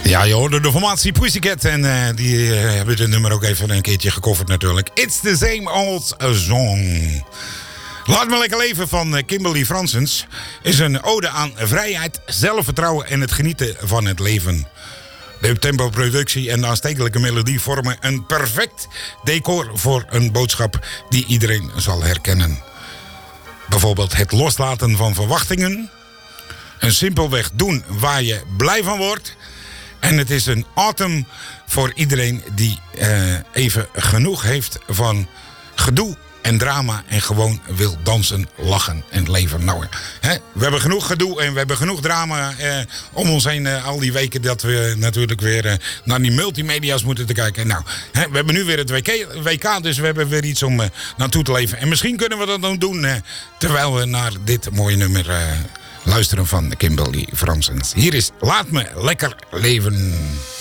Ja, je hoorde de formatie Pussycat en die hebben het nummer ook even een keertje gecoverd natuurlijk. It's the same old song. Laat me lekker leven van Kimberly Fransens is een ode aan vrijheid, zelfvertrouwen en het genieten van het leven. De uptempo productie en de aanstekelijke melodie vormen een perfect decor voor een boodschap die iedereen zal herkennen. Bijvoorbeeld het loslaten van verwachtingen, een simpelweg doen waar je blij van wordt. En het is een autumn voor iedereen die even genoeg heeft van gedoe en drama en gewoon wil dansen, lachen en leven. Nou, we hebben genoeg gedoe en we hebben genoeg drama om ons heen al die weken dat we natuurlijk weer naar die multimedia's moeten te kijken. Nou, we hebben nu weer het WK, dus we hebben weer iets om naartoe te leven. En misschien kunnen we dat dan doen terwijl we naar dit mooie nummer luisteren van Kimberly Fransens. Hier is Laat me lekker leven.